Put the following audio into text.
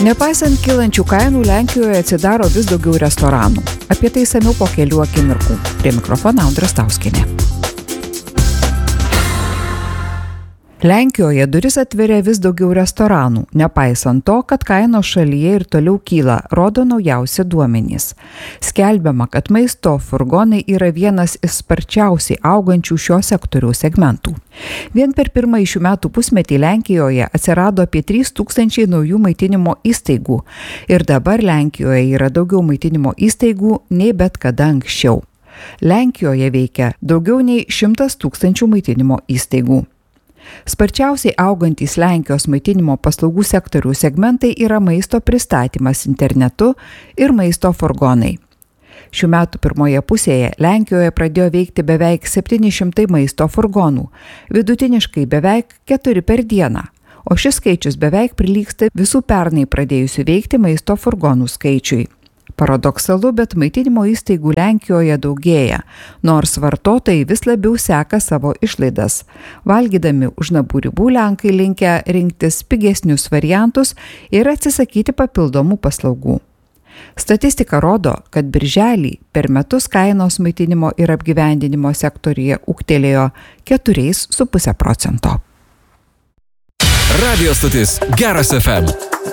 Nepaisant kylančių kainų, Lenkijoje atsidaro vis daugiau restoranų. Apie tai išsamiau po kelių akimirkų. Prie mikrofono Audra Stauskienė. Lenkijoje duris atveria vis daugiau restoranų, nepaisant to, kad kainos šalyje ir toliau kyla, rodo naujausi duomenys. Skelbiama, kad maisto furgonai yra vienas iš sparčiausiai augančių šio sektoriaus segmentų. Vien per pirmąjį šių metų pusmetį Lenkijoje atsirado apie 3000 naujų maitinimo įstaigų ir dabar Lenkijoje yra daugiau maitinimo įstaigų nei bet kada anksčiau. Lenkijoje veikia daugiau nei 100 000 maitinimo įstaigų. Sparčiausiai augantys Lenkijos maitinimo paslaugų sektorių segmentai yra maisto pristatymas internetu ir maisto furgonai. Šių metų pirmoje pusėje Lenkijoje pradėjo veikti beveik 700 maisto furgonų, vidutiniškai beveik 4 per dieną, o šis skaičius beveik prilygsta visų pernai pradėjusių veikti maisto furgonų skaičiui. Paradoksalu, bet maitinimo įstaigų Lenkijoje daugėja, nors vartotojai vis labiau seka savo išlaidas. Valgydami už namų ribų Lenkai linkę rinktis pigesnius variantus ir atsisakyti papildomų paslaugų. Statistika rodo, kad birželį per metus kainos maitinimo ir apgyvendinimo sektoriuje ūgtelėjo 4,5%. Radio stotis Geras FM.